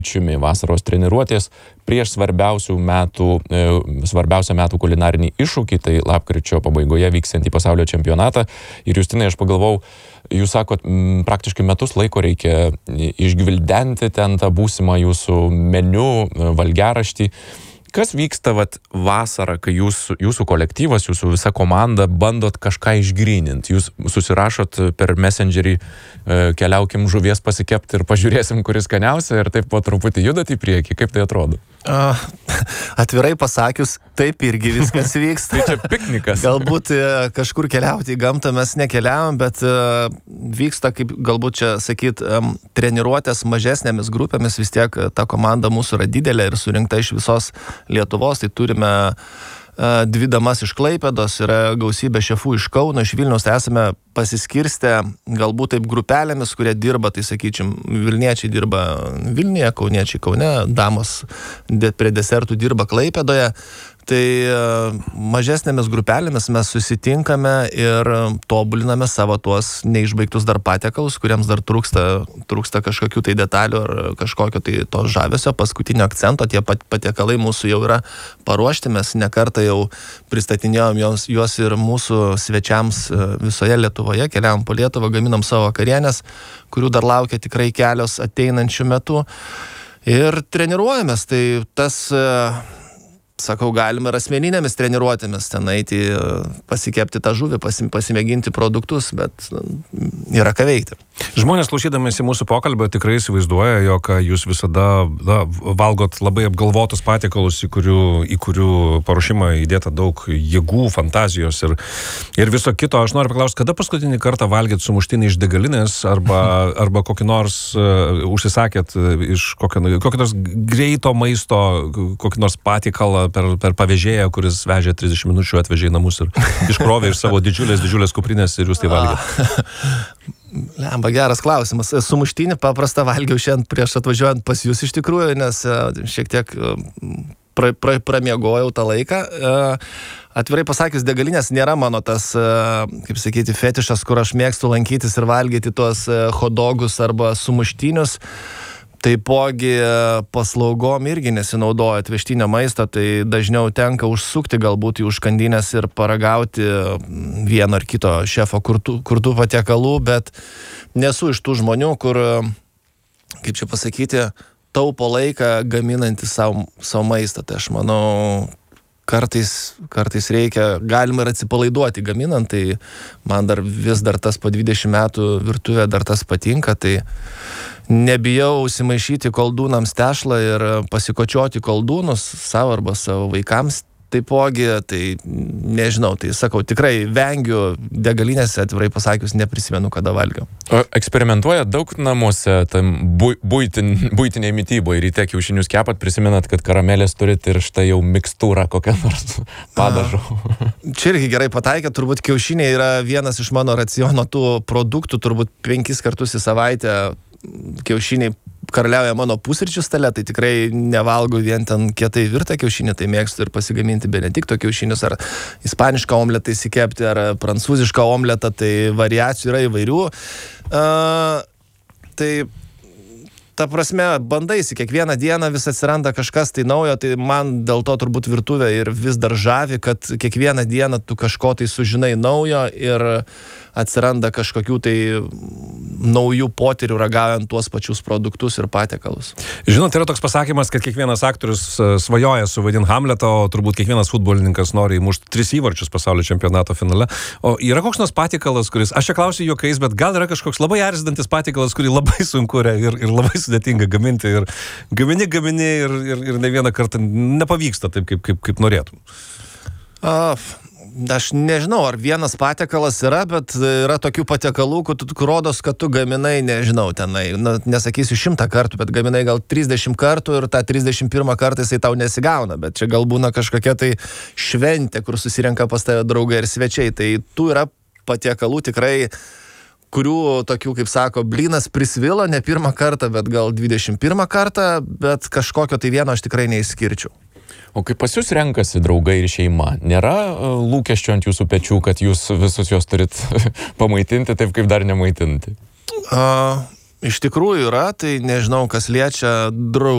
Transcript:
vasaros treniruotės prieš svarbiausią metų kulinarinį iššūkį, tai lapkričio pabaigoje vyksiantį pasaulio čempionatą. Ir Justinai, aš pagalvojau, jūs sakot, praktiškai metus laiko reikia išgvildenti ten tą būsimą jūsų meniu, valgiaraštį. Kas vyksta vasarą, kai jūsų kolektyvas, jūsų visa komanda bandot kažką išgryninti? Jūs susirašot per Messengerį, keliaukim žuvies pasikepti ir pažiūrėsim, kuris skaniausia, ir taip po truputį judat į priekį. Kaip tai atrodo? Atvirai pasakius, taip irgi viskas vyksta. Tai čia piknikas. Galbūt kažkur keliauti į gamtą mes nekeliavom, bet vyksta, kaip galbūt čia sakyt, treniruotės mažesnėmis grupėmis. Vis tiek ta komanda mūsų yra didelė ir surinkta iš visos Lietuvos. Tai turime 2 damas iš Klaipėdos, yra gausybė šefų iš Kauno, iš Vilniaus. Tai esame pasiskirstę galbūt taip grupelėmis, kurie dirba, tai sakyčiam, Vilniečiai dirba Vilniuje, Kauniečiai Kaune, damos prie desertų dirba Klaipėdoje. Tai mažesnėmis grupelėmis mes susitinkame ir tobuliname savo tuos neišbaigtus dar patiekalus, kuriems dar trūksta kažkokių tai detalių ar kažkokio tai to žavesio, paskutinio akcento. Tie patiekalai mūsų jau yra paruošti, mes nekartą jau pristatinėjom juos ir mūsų svečiams visoje Lietuvoje, keliavom po Lietuvą, gaminam savo vakarienės, kurių dar laukia tikrai kelios ateinančių metų. Ir treniruojamės, tai tas... Sakau, galima ir asmeninėmis treniruotėmis ten eiti, pasikepti tą žuvį, pasimėginti produktus, bet yra ką veikti. Žmonės, klausydamėsi mūsų pokalbio, tikrai įsivaizduoja, jog jūs visada valgot labai apgalvotus patiekalus, į kurių paruošimą įdėta daug jėgų, fantazijos ir viso kito. Aš noriu paklausti, kada paskutinį kartą valgėt sumuštinį iš degalinės arba kokį nors užsisakėt iš kokio nors greito maisto, kokį nors patiekalą per pavėžėją, kuris vežė 30 minučių, atvežė į namus ir iškrovė iš savo didžiulės kuprinės ir jūs tai valgėt. Lemba, geras klausimas. Sumuštinį paprastą valgiau šiandien prieš atvažiuojant pas jūs iš tikrųjų, nes šiek tiek pramiegojau tą laiką. Atvirai pasakius, degalinės nėra mano tas, kaip sakyti, fetišas, kur aš mėgstu lankytis ir valgyti tuos hotdogus arba sumuštinius. Taipogi paslaugom irgi nesinaudoja atvežtinio maisto, tai dažniau tenka užsukti galbūt į užkandinės ir paragauti vieno ar kito šefo kurtų patiekalų, bet nesu iš tų žmonių, kur, kaip čia pasakyti, taupo laiką gaminantį savo maistą. Tai aš manau, kartais reikia, galima ir atsipalaiduoti gaminant, tai man vis dar tas po 20 metų virtuvė dar tas patinka, tai nebijau užsimaišyti koldūnams tešlą ir pasikočioti koldūnus savo arba savo vaikams. Taipogi, tai nežinau, tai sakau, tikrai vengiu degalinėse, atvirai pasakius, neprisimenu, kada valgiau. Eksperimentuoja daug namuose, tam buitiniai mityboje, ryte kiaušinius kepat, prisimenat, kad karamelės turit ir štai jau mikstūrą kokią nors padažų. Čia irgi gerai pataikė, turbūt kiaušiniai yra vienas iš mano raciono tų produktų, turbūt 5 kartus į savaitę kiaušiniai karaliauja mano pusryčių stale, tai tikrai nevalgau vien ten kietai virtą kiaušinį, tai mėgstu ir pasigaminti Benedikto kiaušinius, ar ispanišką omletą įsikepti, ar prancūzišką omletą, tai variacijų yra įvairių. Tai ta prasme, bandaisi, kiekvieną dieną vis atsiranda kažkas tai naujo, tai man dėl to turbūt virtuvė ir vis dar žavi, kad kiekvieną dieną tu kažko tai sužinai naujo ir atsiranda kažkokių tai naujų potyrių ragaujant tuos pačius produktus ir patiekalus. Žinot, yra toks pasakymas, kad kiekvienas aktorius svajoja suvaidinti Hamletą, o turbūt kiekvienas futbolininkas nori įmušti 3 įvarčius pasaulio čempionato finale. O yra koks nors patiekalas, kuris, aš čia klausiu juokais, bet gal yra kažkoks labai erzinantis patiekalas, kurį labai sunku ir labai sudėtinga gaminti ir gamini ir ne vieną kartą nepavyksta taip, kaip norėtum. Aš nežinau, ar vienas patiekalas yra, bet yra tokių patiekalų, kur rodos, kad tu gaminai, nežinau, tenai, nesakysiu 100 kartų, bet gaminai gal 30 kartų ir tą 31 kartą jisai tau nesigauna, bet čia gal būna kažkokia tai šventė, kur susirenka pas tave draugai ir svečiai, tai tų yra patiekalų tikrai, kurių tokių, kaip sako, blynas prisvilo ne 1 kartą, bet gal 21 kartą, bet kažkokio tai vieno aš tikrai neišskirčiau. O kaip pas jūs renkasi draugai ir šeima, nėra lūkesčio ant jūsų pečių, kad jūs visus juos turit pamaitinti taip, kaip dar nemaitinti? Iš tikrųjų yra, tai nežinau, kas liečia